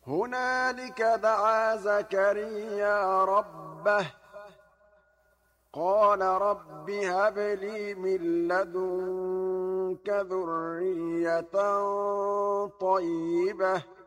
هنالك دعا زكريا ربه قال رب هب لي من لدنك ذرية طيبة